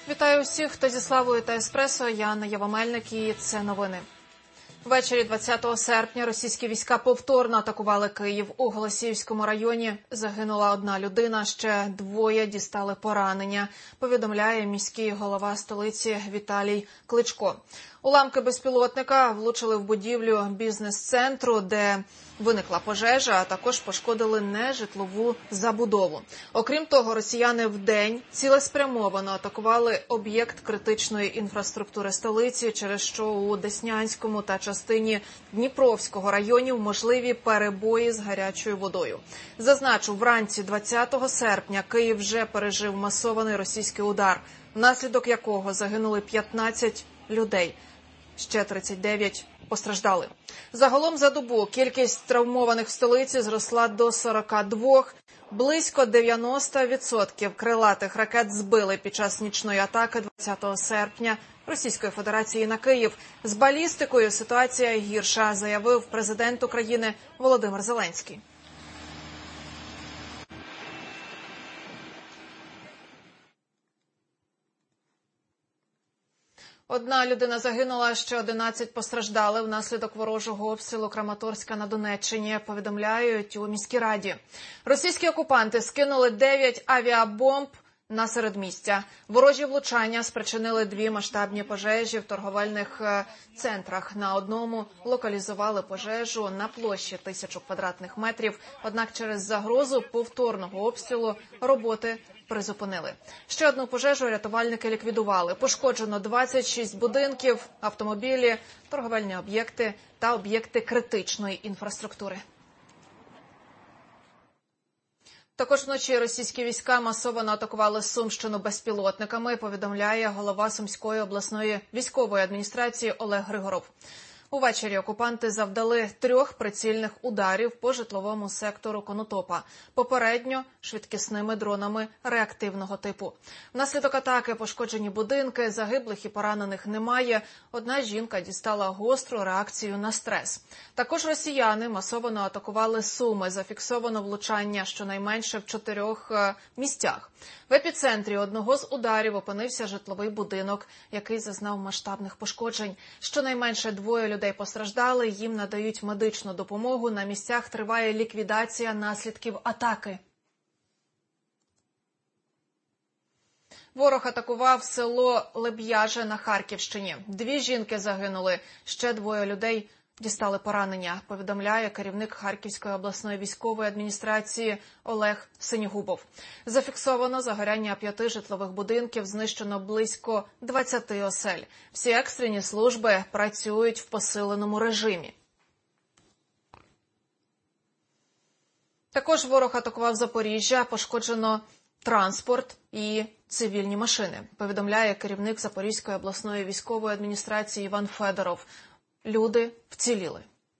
Вітаю усіх, хто зі Славою та Еспресо. Я Анна Єва-Мельник і це новини. Ввечері 20 серпня російські війська повторно атакували Київ. У Голосіївському районі загинула одна людина, ще двоє дістали поранення, повідомляє міський голова столиці Віталій Кличко. Уламки безпілотника влучили в будівлю бізнес-центру, де виникла пожежа, а також пошкодили нежитлову забудову. Окрім того, росіяни вдень цілеспрямовано атакували об'єкт критичної інфраструктури столиці, через що у Деснянському та частині Дніпровського районів можливі перебої з гарячою водою. Зазначу, вранці 20 серпня Київ вже пережив масований російський удар, внаслідок якого загинули 15 людей. Ще 39 постраждали. Загалом за добу кількість травмованих в столиці зросла до 42. Близько 90% крилатих ракет збили під час нічної атаки 20 серпня Російської Федерації на Київ. З балістикою ситуація гірша, заявив президент України Володимир Зеленський. Одна людина загинула, ще 11 постраждали внаслідок ворожого обстрілу Краматорська на Донеччині, повідомляють у міській раді. Російські окупанти скинули 9 авіабомб на середмістя. Ворожі влучання спричинили 2 масштабні пожежі в торговельних центрах. На одному локалізували пожежу на площі 1000 квадратних метрів, однак через загрозу повторного обстрілу роботи призупинили. Ще одну пожежу рятувальники ліквідували. Пошкоджено 26 будинків, автомобілі, торговельні об'єкти та об'єкти критичної інфраструктури. Також вночі російські війська масово атакували Сумщину безпілотниками, повідомляє голова Сумської обласної військової адміністрації Олег Григоров. Увечері окупанти завдали 3 прицільних ударів по житловому сектору Конотопа, попередньо швидкісними дронами реактивного типу. Внаслідок атаки пошкоджені будинки, загиблих і поранених немає. Одна жінка дістала гостру реакцію на стрес. Також росіяни масово атакували Суми, зафіксовано влучання щонайменше в 4 місцях. В епіцентрі одного з ударів опинився житловий будинок, який зазнав масштабних пошкоджень. Щонайменше 2 людей постраждали, їм надають медичну допомогу. На місцях триває ліквідація наслідків атаки. Ворог атакував село Леб'яже на Харківщині. 2 жінки загинули, ще 2 людей дістали поранення, повідомляє керівник Харківської обласної військової адміністрації Олег Синігубов. Зафіксовано загоряння 5 житлових будинків, знищено близько 20 осель. Всі екстрені служби працюють в посиленому режимі. Також ворог атакував Запоріжжя, пошкоджено транспорт і цивільні машини, повідомляє керівник Запорізької обласної військової адміністрації Іван Федоров. Люди вціліли.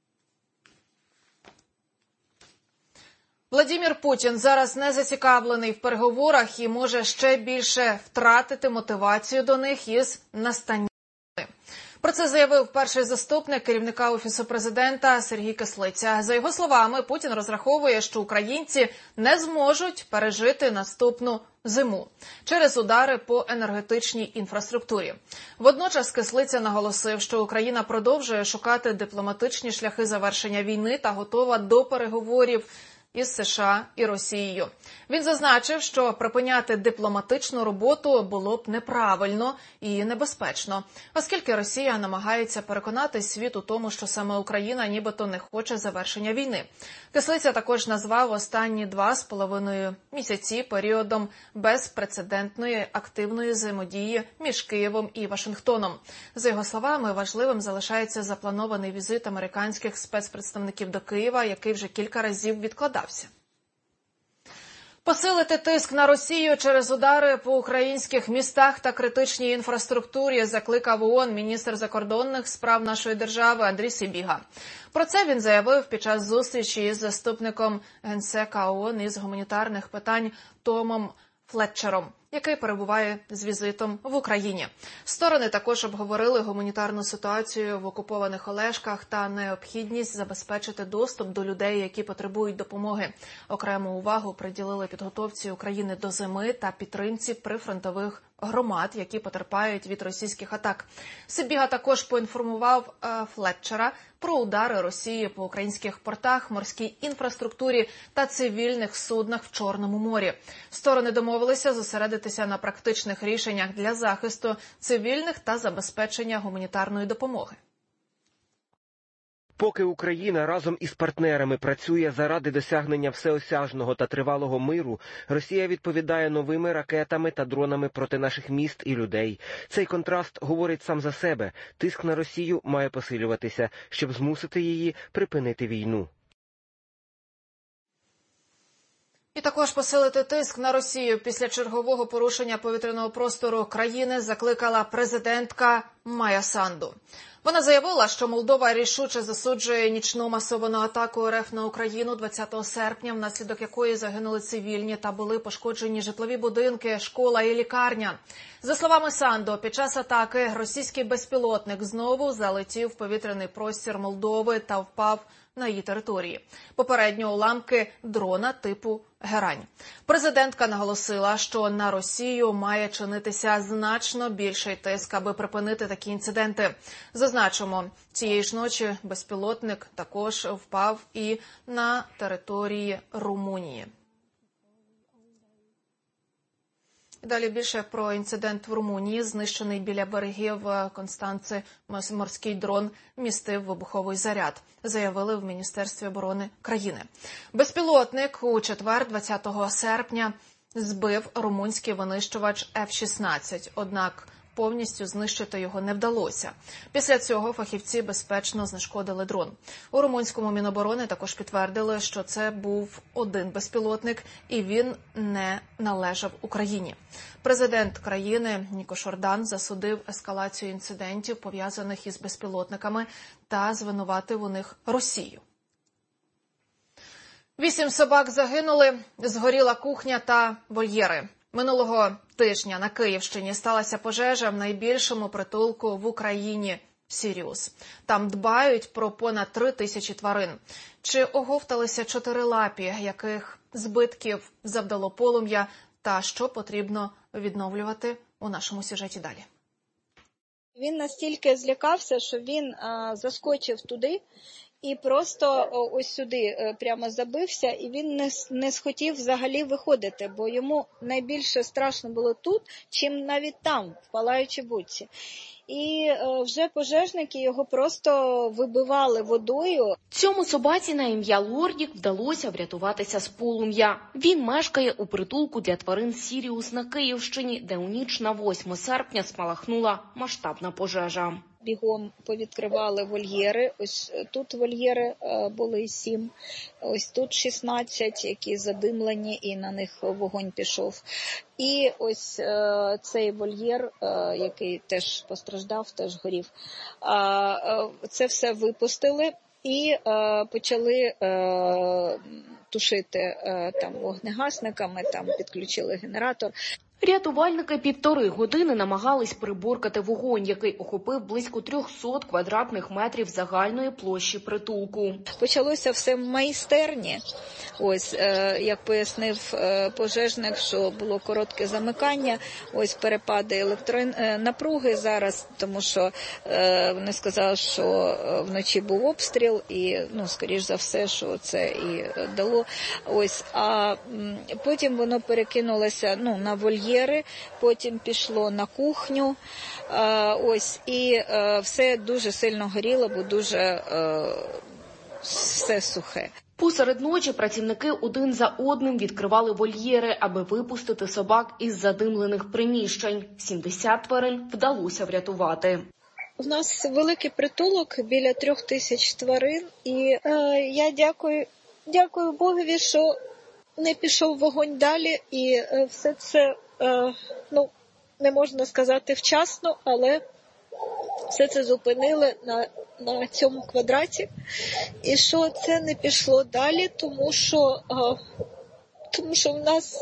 Владимир Путін зараз не зацікавлений в переговорах і може ще більше втратити мотивацію до них із настанням. Про це заявив перший заступник керівника Офісу президента Сергій Кислиця. За його словами, Путін розраховує, що українці не зможуть пережити наступну зиму через удари по енергетичній інфраструктурі. Водночас Кислиця наголосив, що Україна продовжує шукати дипломатичні шляхи завершення війни та готова до переговорів із США і Росією. Він зазначив, що припиняти дипломатичну роботу було б неправильно і небезпечно, оскільки Росія намагається переконати світ у тому, що саме Україна нібито не хоче завершення війни. Кислиця також назвав останні 2,5 місяці періодом безпрецедентної активної взаємодії між Києвом і Вашингтоном. За його словами, важливим залишається запланований візит американських спецпредставників до Києва, який вже кілька разів відкладався. Посилити тиск на Росію через удари по українських містах та критичній інфраструктурі закликав ООН міністр закордонних справ нашої держави Андрій Сибіга. Про це він заявив під час зустрічі із заступником генсека ООН із гуманітарних питань Томом Флетчером, який перебуває з візитом в Україні. Сторони також обговорили гуманітарну ситуацію в окупованих Олешках та необхідність забезпечити доступ до людей, які потребують допомоги. Окрему увагу приділили підготовці України до зими та підтримці прифронтових громад, які потерпають від російських атак. Сибіга також поінформував Флетчера про удари Росії по українських портах, морській інфраструктурі та цивільних суднах в Чорному морі. Сторони домовилися зосередитися на практичних рішеннях для захисту цивільних та забезпечення гуманітарної допомоги. Поки Україна разом із партнерами працює заради досягнення всеосяжного та тривалого миру, Росія відповідає новими ракетами та дронами проти наших міст і людей. Цей контраст говорить сам за себе. Тиск на Росію має посилюватися, щоб змусити її припинити війну. І також посилити тиск на Росію після чергового порушення повітряного простору країни закликала президентка Майя Санду. Вона заявила, що Молдова рішуче засуджує нічну масовану атаку РФ на Україну 20 серпня, внаслідок якої загинули цивільні та були пошкоджені житлові будинки, школа і лікарня. За словами Санду, під час атаки російський безпілотник знову залетів в повітряний простір Молдови та впав на її території. Попередньо уламки дрона типу «Герань». Президентка наголосила, що на Росію має чинитися значно більший тиск, аби припинити такі інциденти. Зазначимо, цієї ж ночі безпілотник також впав і на території Румунії. Далі більше про інцидент в Румунії. Знищений біля берегів Констанци морський дрон містив вибуховий заряд, заявили в Міністерстві оборони країни. Безпілотник у четвер, 20 серпня, збив румунський винищувач F-16, однак повністю знищити його не вдалося. Після цього фахівці безпечно знешкодили дрон. У румунському Міноборони також підтвердили, що це був один безпілотник і він не належав Україні. Президент країни Нікош Ордан засудив ескалацію інцидентів, пов'язаних із безпілотниками, та звинуватив у них Росію. 8 собак загинули, згоріла кухня та вольєри. Минулого тижня на Київщині сталася пожежа в найбільшому притулку в Україні – Сіріус. Там дбають про понад 3000 тварин. Чи оговталися чотирилапі, яких збитків завдало полум'я, та що потрібно відновлювати – у нашому сюжеті далі. Він настільки злякався, що він заскочив туди і просто ось сюди прямо забився, і він не схотів взагалі виходити, бо йому найбільше страшно було тут, чим навіть там, в палаючій будці. І вже пожежники його просто вибивали водою. Цьому собаці на ім'я Лордік вдалося врятуватися з полум'я. Він мешкає у притулку для тварин Сіріус на Київщині, де у ніч на 8 серпня спалахнула масштабна пожежа. Бігом повідкривали вольєри. Ось тут вольєри були 7, ось тут 16, які задимлені, і на них вогонь пішов. І ось цей вольєр, який теж постраждав, теж горів. Це все випустили і почали тушити там вогнегасниками, там підключили генератор. Рятувальники 1,5 години намагались приборкати вогонь, який охопив близько 300 квадратних метрів загальної площі притулку. Почалося все в майстерні. Ось, як пояснив пожежник, що було коротке замикання, ось перепади електронапруги зараз, тому що вони сказали, що вночі був обстріл і, скоріш за все, що це і дало. Ось, а потім воно перекинулося, на вольєри, потім пішло на кухню, ось, і все дуже сильно горіло, бо дуже все сухе. Посеред ночі працівники один за одним відкривали вольєри, аби випустити собак із задимлених приміщень. 70 тварин вдалося врятувати. У нас великий притулок, біля 3000 тварин, і я дякую Богові, що не пішов вогонь далі, і все це, не можна сказати вчасно, але все це зупинили на цьому квадраті, і що це не пішло далі, тому що в нас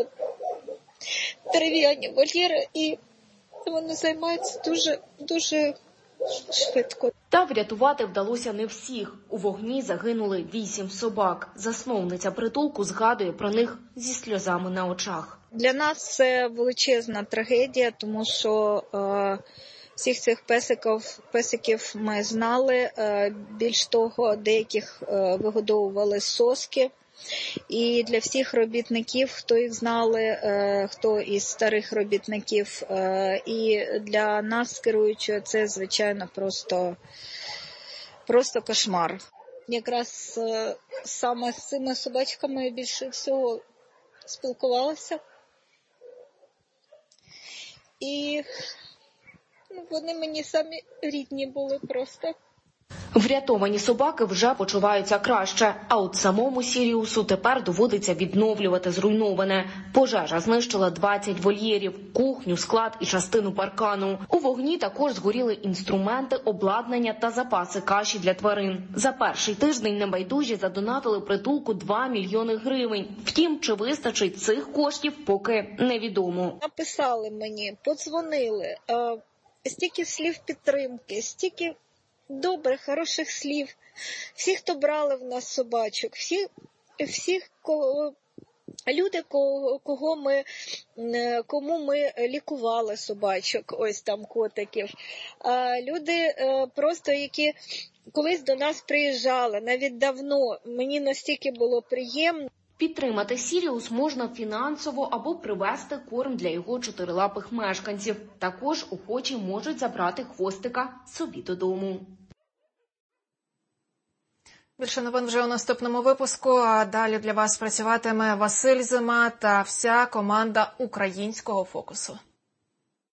дерев'яні вольєри, і вони займаються дуже швидко. Та врятувати вдалося не всіх. У вогні загинули 8 собак. Засновниця притулку згадує про них зі сльозами на очах. Для нас це величезна трагедія, тому що всіх цих песиків ми знали. Більш того, деяких вигодовували з соски. І для всіх робітників, хто їх знали, хто із старих робітників, і для нас, керуючого, це, звичайно, просто кошмар. Якраз саме з цими собачками більше всього спілкувалася. І вони мені самі рідні були просто. Врятовані собаки вже почуваються краще, а от самому Сіріусу тепер доводиться відновлювати зруйноване. Пожежа знищила 20 вольєрів, кухню, склад і частину паркану. У вогні також згоріли інструменти, обладнання та запаси каші для тварин. За перший тиждень небайдужі задонатили притулку 2 мільйони гривень. Втім, чи вистачить цих коштів, поки невідомо. Написали мені, подзвонили, стільки слів підтримки, стільки добрих, хороших слів. Всі, хто брали в нас собачок, люди, кому ми лікували собачок, ось там котиків. Люди просто, які колись до нас приїжджали, навіть давно. Мені настільки було приємно. Підтримати Сіріус можна фінансово або привезти корм для його чотирилапих мешканців. Також охочі можуть забрати хвостика собі додому. Більше новин вже у наступному випуску, а далі для вас працюватиме Василь Зима та вся команда Українського фокусу.